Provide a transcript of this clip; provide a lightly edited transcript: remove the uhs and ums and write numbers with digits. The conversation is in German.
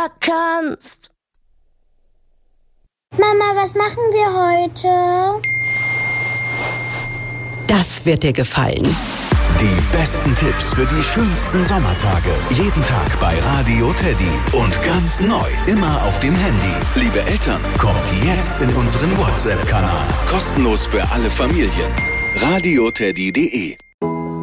besser kannst. Mama, was machen wir heute? Das wird dir gefallen. Die besten Tipps für die schönsten Sommertage. Jeden Tag bei Radio Teddy. Und ganz neu, immer auf dem Handy. Liebe Eltern, kommt jetzt in unseren WhatsApp-Kanal. Kostenlos für alle Familien. radioteddy.de